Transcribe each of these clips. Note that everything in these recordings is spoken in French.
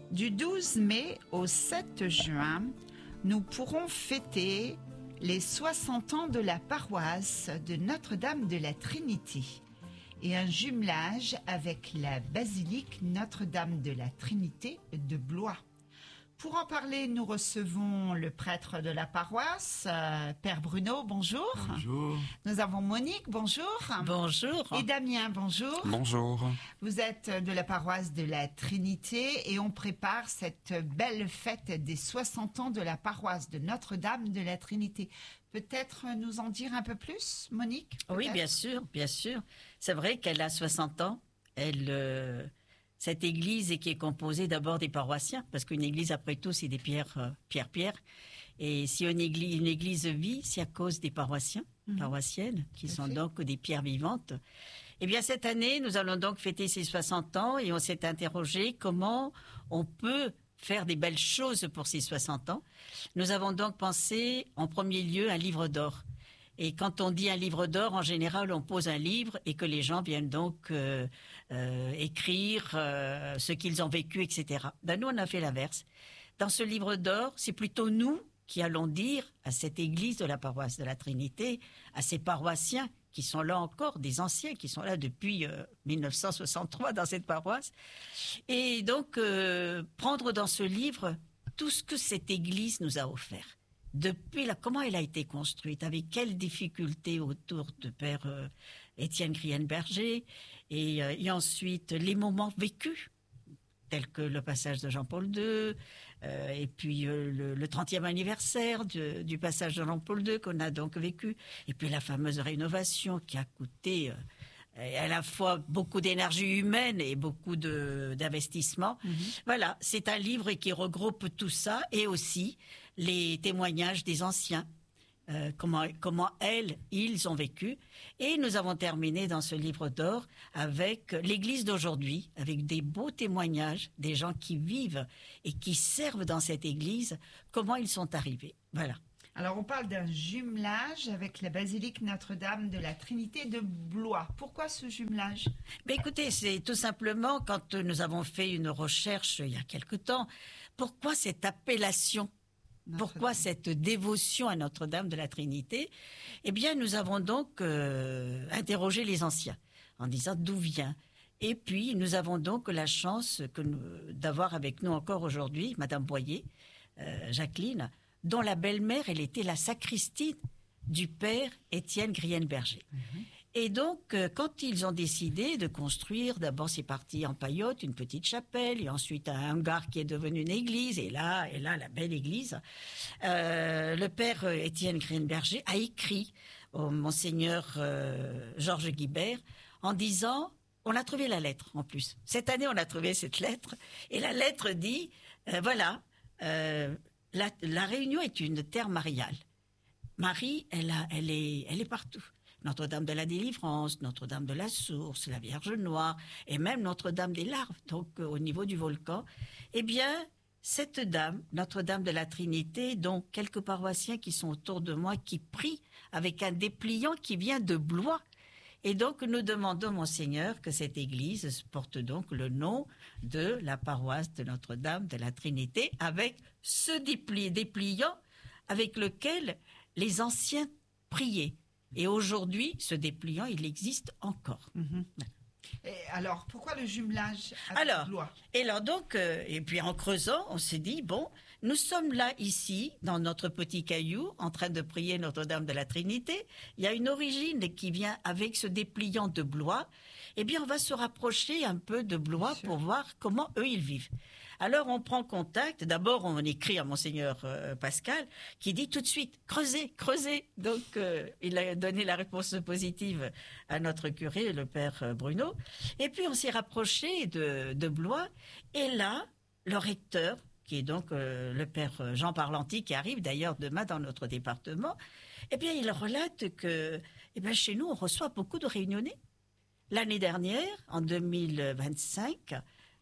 Du 12 mai au 7 juin, nous pourrons fêter les 60 ans de la paroisse de Notre-Dame de la Trinité et un jumelage avec la basilique Notre-Dame de la Trinité de Blois. Pour en parler, nous recevons le prêtre de la paroisse, Père Bruno, bonjour. Bonjour. Nous avons Monique, bonjour. Bonjour. Et Damien, bonjour. Bonjour. Vous êtes de la paroisse de la Trinité et on prépare cette belle fête des 60 ans de la paroisse de Notre-Dame de la Trinité. Peut-être nous en dire un peu plus, Monique? Oui, bien sûr, bien sûr. C'est vrai qu'elle a 60 ans. Cette église qui est composée d'abord des paroissiens, parce qu'une église, après tout, c'est des pierres. Et si une église vit, c'est à cause des paroissiens, paroissiennes, qui sont donc des pierres vivantes. Eh bien, cette année, nous allons donc fêter ces 60 ans et on s'est interrogé comment on peut faire des belles choses pour ces 60 ans. Nous avons donc pensé, en premier lieu, un livre d'or. Et quand on dit un livre d'or, en général, on pose un livre et que les gens viennent donc écrire ce qu'ils ont vécu, etc. Ben, nous, on a fait l'inverse. Dans ce livre d'or, c'est plutôt nous qui allons dire à cette église de la paroisse de la Trinité, à ces paroissiens qui sont là encore, des anciens qui sont là depuis 1963 dans cette paroisse, et donc prendre dans ce livre tout ce que cette église nous a offert. Depuis comment elle a été construite, avec quelles difficultés autour de Père Étienne Grienberger, et ensuite les moments vécus, tels que le passage de Jean-Paul II, et puis le 30e anniversaire du passage de Jean-Paul II qu'on a donc vécu, et puis la fameuse rénovation qui a coûté à la fois beaucoup d'énergie humaine et beaucoup d'investissement. Voilà, c'est un livre qui regroupe tout ça et aussi les témoignages des anciens, comment ils ont vécu. Et nous avons terminé dans ce livre d'or avec l'Église d'aujourd'hui, avec des beaux témoignages des gens qui vivent et qui servent dans cette Église, comment ils sont arrivés. Voilà. Alors, on parle d'un jumelage avec la basilique Notre-Dame de la Trinité de Blois. Pourquoi ce jumelage? Mais écoutez, c'est tout simplement quand nous avons fait une recherche il y a quelque temps, pourquoi cette appellation? Pourquoi cette dévotion à Notre-Dame de la Trinité? Eh bien, nous avons donc interrogé les anciens en disant d'où vient. Et puis, nous avons donc la chance d'avoir avec nous encore aujourd'hui Madame Boyer, Jacqueline, dont la belle-mère, elle était la sacristine du père Étienne Grienberger. Et donc, quand ils ont décidé de construire, d'abord c'est parti en paillote, une petite chapelle, et ensuite un hangar qui est devenu une église, et là la belle église, le père Étienne Grienberger a écrit au monseigneur Georges Guibert en disant, on a trouvé la lettre en plus. Cette année, on a trouvé cette lettre, et la lettre dit, la Réunion est une terre mariale. Marie, elle est partout. Notre-Dame de la Délivrance, Notre-Dame de la Source, la Vierge Noire, et même Notre-Dame des Larves, donc au niveau du volcan. Eh bien, cette dame, Notre-Dame de la Trinité, dont quelques paroissiens qui sont autour de moi, qui prient avec un dépliant qui vient de Blois. Et donc, nous demandons, Monseigneur, que cette église porte donc le nom de la paroisse de Notre-Dame de la Trinité, avec ce dépliant avec lequel les anciens priaient. Et aujourd'hui, ce dépliant, il existe encore. Et alors, pourquoi le jumelage avec Blois? Et puis en creusant, on s'est dit, bon, nous sommes là ici, dans notre petit caillou, en train de prier Notre-Dame de la Trinité. Il y a une origine qui vient avec ce dépliant de Blois. Eh bien, on va se rapprocher un peu de Blois pour voir comment eux, ils vivent. Alors, on prend contact. D'abord, on écrit à Monseigneur Pascal, qui dit tout de suite, creusez. Donc, il a donné la réponse positive à notre curé, le Père Bruno. Et puis, on s'est rapproché de Blois. Et là, le recteur, qui est donc le Père Jean Parlanti, qui arrive d'ailleurs demain dans notre département, eh bien, il relate que chez nous, on reçoit beaucoup de Réunionnais. L'année dernière, en 2025,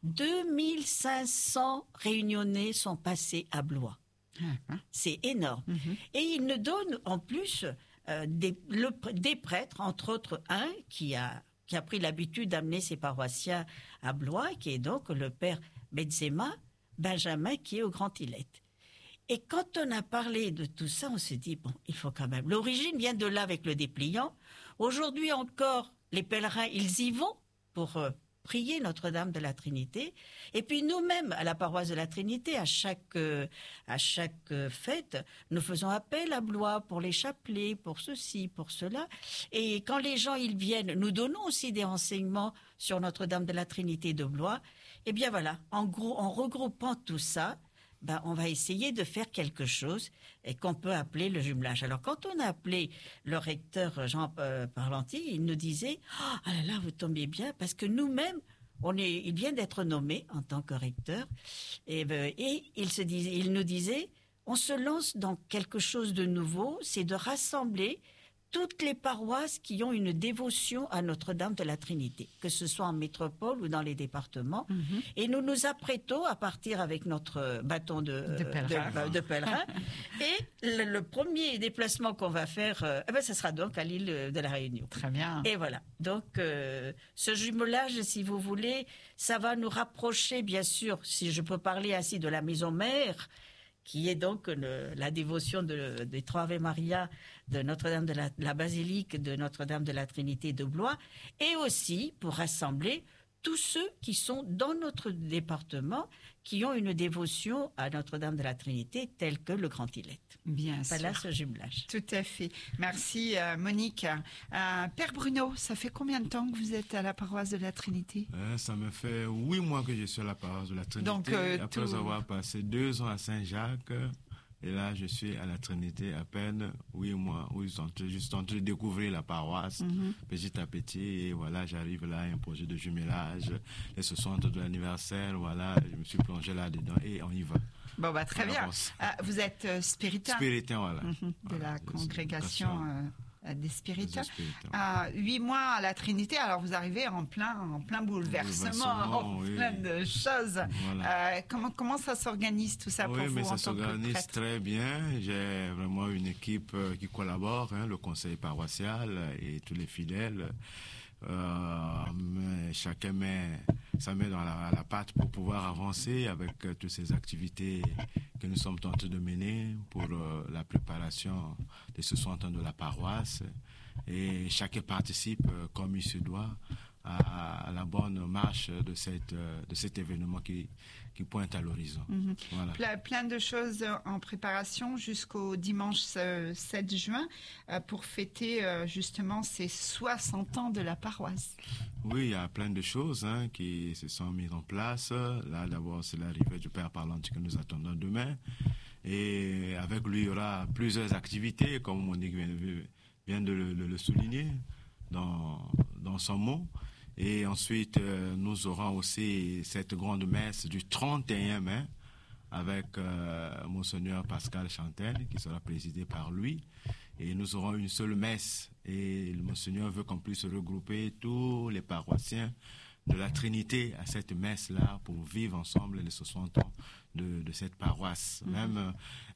2500 Réunionnais sont passés à Blois. C'est énorme. Et il nous donne en plus des prêtres, entre autres un qui a pris l'habitude d'amener ses paroissiens à Blois, qui est donc le père Benzema, Benjamin qui est au Grand Îlette. Et quand on a parlé de tout ça, on s'est dit, bon, il faut quand même... L'origine vient de là avec le dépliant. Aujourd'hui encore, les pèlerins, ils y vont pour prier Notre-Dame de la Trinité. Et puis nous-mêmes, à la paroisse de la Trinité, à chaque fête, nous faisons appel à Blois pour les chapelets, pour ceci, pour cela. Et quand les gens ils viennent, nous donnons aussi des renseignements sur Notre-Dame de la Trinité de Blois. Et bien voilà, en gros, en regroupant tout ça, on va essayer de faire quelque chose et qu'on peut appeler le jumelage. Alors, quand on a appelé le recteur Jean Parlanti, il nous disait « Ah là là, vous tombez bien » parce que nous-mêmes, il vient d'être nommé en tant que recteur et il nous disait « On se lance dans quelque chose de nouveau, c'est de rassembler toutes les paroisses qui ont une dévotion à Notre-Dame de la Trinité, que ce soit en métropole ou dans les départements. Et nous nous apprêtons à partir avec notre bâton de pèlerin. Et le premier déplacement qu'on va faire, ça sera donc à l'île de la Réunion. Très bien. Et voilà. Donc, ce jumelage, si vous voulez, ça va nous rapprocher, bien sûr, si je peux parler ainsi, de la maison mère, qui est donc la dévotion des Trois Ave Maria de Notre-Dame de la basilique de Notre-Dame de la Trinité de Blois, et aussi pour rassembler tous ceux qui sont dans notre département, qui ont une dévotion à Notre-Dame de la Trinité, telle que le Grand Îlette. Bien sûr. Voilà ce jumelage. Tout à fait. Merci Monique. Père Bruno, ça fait combien de temps que vous êtes à la paroisse de la Trinité? Ça me fait 8 mois que je suis à la paroisse de la Trinité. Donc, après avoir passé 2 ans à Saint-Jacques, et là je suis à la Trinité à peine 8 mois, où je suis juste en train de découvrir la paroisse petit à petit. Et voilà, j'arrive là, un projet de jumelage, les 60 de l'anniversaire, voilà, je me suis plongé là-dedans et on y va. Bon, très bien. Vous êtes spiritain. Spiritain, voilà. De la congrégation des spiritains. 8 mois à la Trinité, alors vous arrivez en plein bouleversement, plein de choses. Voilà. Comment ça s'organise tout ça pour vous? Oui, mais ça s'organise très bien. J'ai vraiment une équipe qui collabore, le conseil paroissial et tous les fidèles. Chacun met dans la pâte pour pouvoir avancer avec toutes ces activités que nous sommes tentés de mener pour la préparation de ce 60 ans de la paroisse, et chacun participe comme il se doit à la bonne marche de cet événement qui pointe à l'horizon. Voilà. Plein de choses en préparation jusqu'au dimanche 7 juin pour fêter justement ces 60 ans de la paroisse. Oui, il y a plein de choses qui se sont mises en place. Là, d'abord, c'est l'arrivée du Père Parlanti que nous attendons demain. Et avec lui, il y aura plusieurs activités, comme Monique vient de le souligner dans son mot. Et ensuite, nous aurons aussi cette grande messe du 31 mai avec Monseigneur Pascal Chantel, qui sera présidé par lui. Et nous aurons une seule messe. Et le Monseigneur veut qu'on puisse regrouper tous les paroissiens de la Trinité à cette messe-là pour vivre ensemble les 60 ans de cette paroisse. Même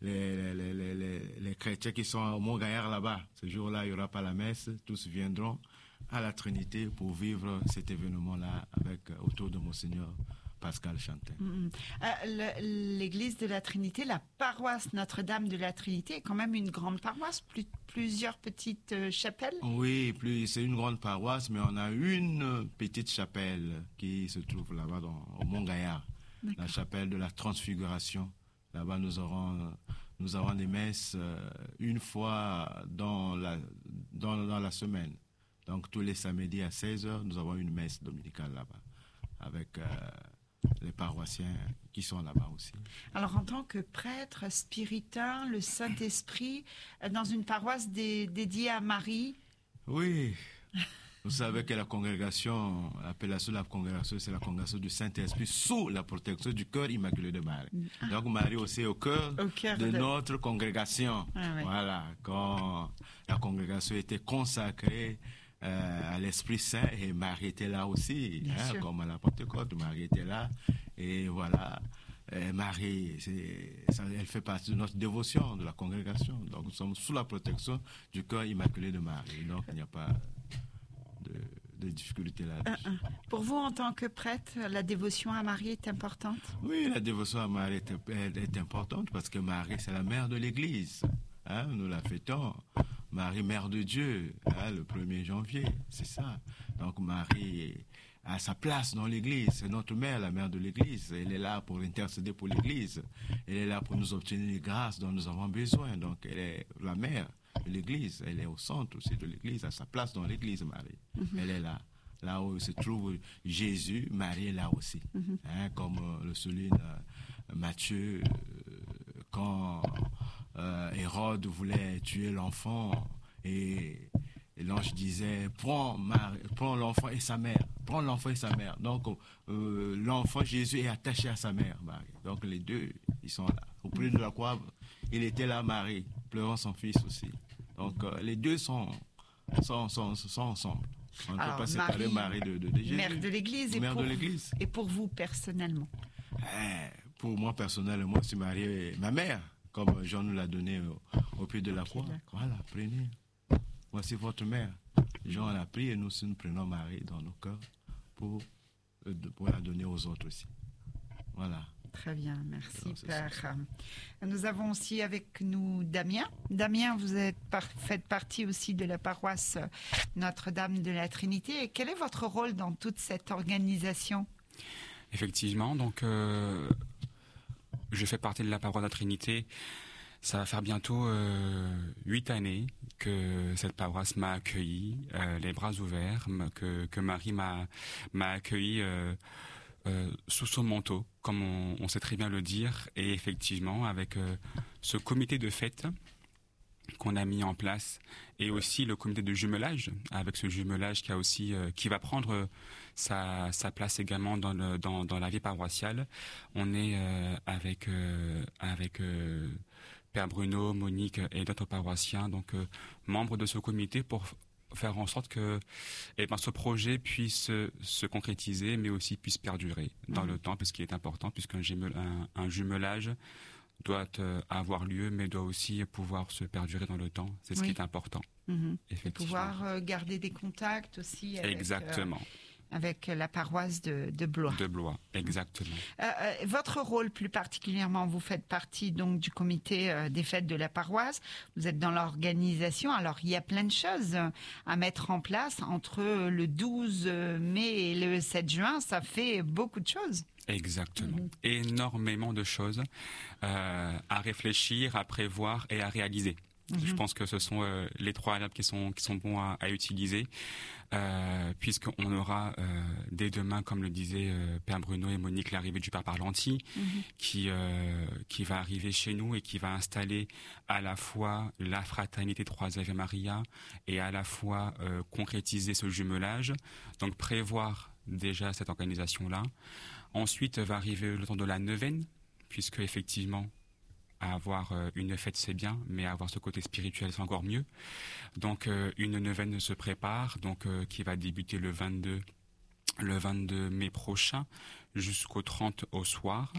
les chrétiens qui sont au Mont-Gaillard là-bas, ce jour-là, il n'y aura pas la messe, tous viendront à la Trinité pour vivre cet événement-là autour de Monseigneur Pascal Chantel. L'église de la Trinité, la paroisse Notre-Dame de la Trinité est quand même une grande paroisse, plusieurs petites chapelles. Oui, c'est une grande paroisse, mais on a une petite chapelle qui se trouve là-bas au Mont-Gaillard, la chapelle de la Transfiguration. Là-bas, nous avons des messes une fois dans la semaine. Donc, tous les samedis à 16h, nous avons une messe dominicale là-bas, avec les paroissiens qui sont là-bas aussi. Alors, en tant que prêtre, spiritain, le Saint-Esprit, dans une paroisse dédiée à Marie? Oui. Vous savez que la congrégation, l'appellation de la congrégation, c'est la congrégation du Saint-Esprit sous la protection du cœur immaculé de Marie. Donc Marie aussi est au cœur de notre congrégation. Voilà, quand la congrégation était consacrée à l'Esprit Saint, et Marie était là aussi, comme à la Pentecôte, Marie était là, et voilà. Marie, elle fait partie de notre dévotion, de la congrégation. Donc nous sommes sous la protection du cœur immaculé de Marie. Donc il n'y a pas de difficultés là-dessus. Pour vous, en tant que prêtre, la dévotion à Marie est importante? Oui, la dévotion à Marie est importante parce que Marie, c'est la mère de l'Église. Hein, nous la fêtons. Marie, mère de Dieu, hein, le 1er janvier, c'est ça. Donc Marie a sa place dans l'Église. C'est notre mère, la mère de l'Église. Elle est là pour intercéder pour l'Église. Elle est là pour nous obtenir les grâces dont nous avons besoin. Donc elle est la mère de l'Église. Elle est au centre aussi de l'Église, a sa place dans l'Église, Marie. Elle est là. Là où se trouve Jésus, Marie est là aussi. Hein, comme le souligne Matthieu, quand Hérode voulait tuer l'enfant et l'ange disait prends l'enfant et sa mère, prends l'enfant et sa mère. Donc l'enfant Jésus est attaché à sa mère, Marie. Donc les deux, ils sont là. Au pied de la croix, il était là, Marie, pleurant son fils aussi. Donc les deux sont ensemble. On ne peut pas séparer Marie de Jésus. Mère de l'Église. Et pour vous personnellement? Pour moi personnellement, c'est Marie, ma mère, comme Jean nous l'a donné au pied de la croix. Voilà, prenez. Voici votre mère. Jean l'a pris et nous aussi nous prenons Marie dans nos cœurs pour la donner aux autres aussi. Voilà. Très bien, merci Père. Nous avons aussi avec nous Damien. Damien, vous faites partie aussi de la paroisse Notre-Dame de la Trinité. Et quel est votre rôle dans toute cette organisation? Effectivement, donc je fais partie de la paroisse de la Trinité. Ça va faire bientôt 8 années que cette paroisse m'a accueilli, les bras ouverts, que Marie m'a accueilli sous son manteau, comme on sait très bien le dire, et effectivement avec ce comité de fête qu'on a mis en place, et aussi le comité de jumelage, avec ce jumelage qui va prendre sa place également dans la vie paroissiale. On est avec Père Bruno, Monique et d'autres paroissiens, donc membres de ce comité, pour faire en sorte que ce projet puisse se concrétiser, mais aussi puisse perdurer dans le temps, puisqu'il est important, puisqu'un jumelage doit avoir lieu, mais doit aussi pouvoir se perdurer dans le temps. C'est ce qui est important. Effectivement. Pouvoir garder des contacts aussi avec, exactement. Avec la paroisse de Blois. De Blois, exactement. Votre rôle plus particulièrement, vous faites partie donc du comité des fêtes de la paroisse. Vous êtes dans l'organisation. Alors il y a plein de choses à mettre en place entre le 12 mai et le 7 juin. Ça fait beaucoup de choses. Exactement. Énormément de choses à réfléchir, à prévoir et à réaliser. Je pense que ce sont les trois adeptes qui sont bons à utiliser, puisqu'on aura dès demain, comme le disait Père Bruno et Monique, l'arrivée du Père Parlanti, qui va arriver chez nous et qui va installer à la fois la fraternité 3 Ave Maria et à la fois concrétiser ce jumelage, donc prévoir déjà cette organisation-là. Ensuite va arriver le temps de la neuvaine, puisque effectivement, avoir une fête c'est bien, mais avoir ce côté spirituel c'est encore mieux. Donc une neuvaine se prépare, donc qui va débuter le 22 mai prochain jusqu'au 30 au soir,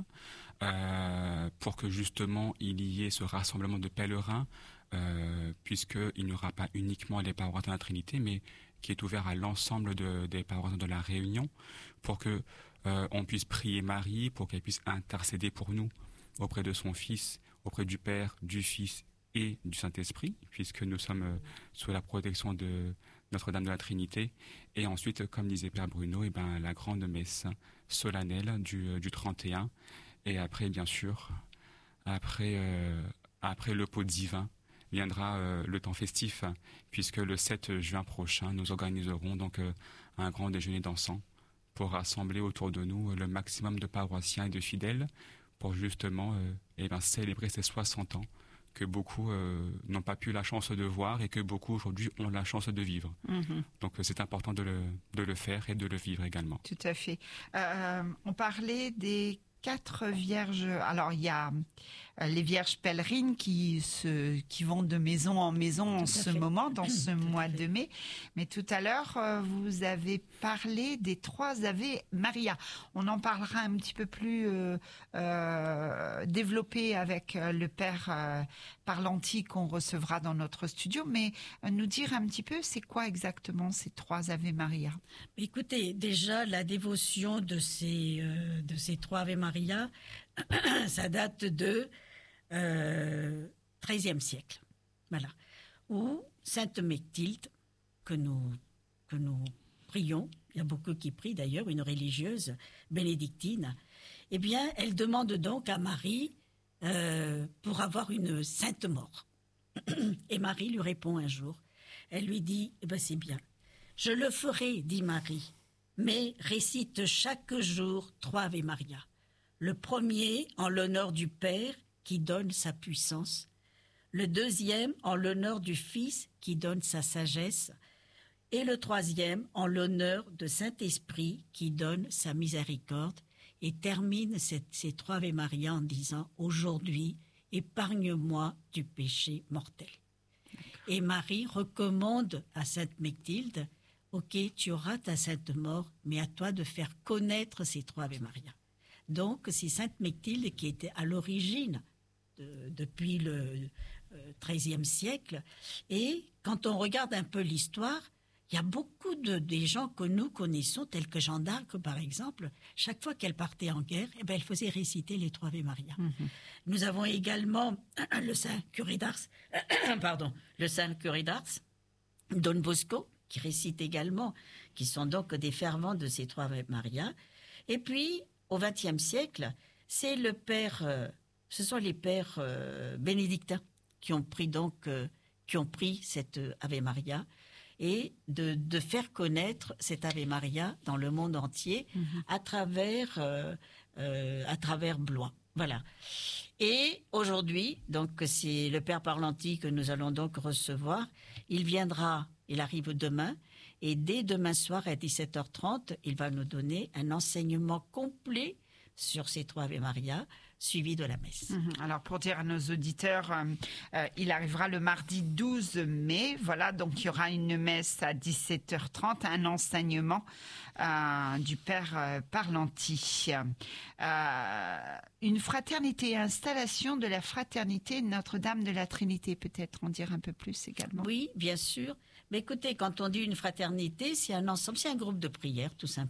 pour que justement il y ait ce rassemblement de pèlerins, puisqu'il n'y aura pas uniquement les paroisses de la Trinité, mais qui est ouvert à l'ensemble des paroisses de la Réunion, pour que on puisse prier Marie, pour qu'elle puisse intercéder pour nous auprès de son Fils, auprès du Père, du Fils et du Saint-Esprit, puisque nous sommes sous la protection de Notre-Dame de la Trinité. Et ensuite, comme disait Père Bruno, la grande messe solennelle du 31. Et après, bien sûr, après le pot divin, viendra le temps festif, puisque le 7 juin prochain, nous organiserons donc un grand déjeuner dansant pour rassembler autour de nous le maximum de paroissiens et de fidèles, pour justement célébrer ces 60 ans que beaucoup n'ont pas pu la chance de voir et que beaucoup aujourd'hui ont la chance de vivre. Donc c'est important de le faire et de le vivre également. Tout à fait. On parlait des 4 vierges. Alors il y a les vierges pèlerines qui vont de maison en maison en ce moment, dans ce mois de mai. Mais tout à l'heure, vous avez parlé des 3 Ave Maria. On en parlera un petit peu plus développé avec le Père Parlanti qu'on recevra dans notre studio. Mais nous dire un petit peu, c'est quoi exactement ces 3 Ave Maria? Écoutez, déjà, la dévotion de ces 3 Ave Maria, ça date de XIIIe siècle, voilà, où Sainte Mechtilde, que nous prions, il y a beaucoup qui prient d'ailleurs, une religieuse bénédictine, eh bien, elle demande donc à Marie pour avoir une sainte mort. Et Marie lui répond un jour, elle lui dit, eh ben, c'est bien, je le ferai, dit Marie, mais récite chaque jour 3 Ave Maria. Le premier en l'honneur du Père qui donne sa puissance, le deuxième en l'honneur du Fils qui donne sa sagesse, et le troisième en l'honneur de Saint-Esprit qui donne sa miséricorde, et termine ces 3 Ave Maria en disant « Aujourd'hui, épargne-moi du péché mortel ». Et Marie recommande à Sainte Mechtilde « Ok, tu auras ta sainte mort, mais à toi de faire connaître ces 3 Ave Maria ». Donc, c'est Sainte Mechtilde qui était à l'origine depuis le XIIIe siècle. Et quand on regarde un peu l'histoire, il y a beaucoup des gens que nous connaissons, tels que Jeanne d'Arc, par exemple. Chaque fois qu'elle partait en guerre, eh ben, elle faisait réciter les 3 Ave Maria. Mm-hmm. Nous avons également le Saint Curé d'Ars, le Saint Curé d'Ars, Don Bosco, qui récite également, qui sont donc des fervents de ces 3 Ave Maria. Et puis, au XXe siècle, ce sont les pères bénédictins qui ont pris cette Ave Maria et de faire connaître cette Ave Maria dans le monde entier à travers Blois. Voilà. Et aujourd'hui, donc c'est le Père Parlanti que nous allons donc recevoir. Il arrive demain. Et dès demain soir à 17h30, il va nous donner un enseignement complet sur ces 3 Ave Maria, suivi de la messe. Alors, pour dire à nos auditeurs, il arrivera le mardi 12 mai. Voilà, donc il y aura une messe à 17h30, un enseignement du Père Parlanti. Une fraternité, installation de la fraternité Notre-Dame de la Trinité. Peut-être en dire un peu plus également. Oui, bien sûr. Mais écoutez, quand on dit une fraternité, c'est un ensemble, c'est un groupe de prière, tout simplement.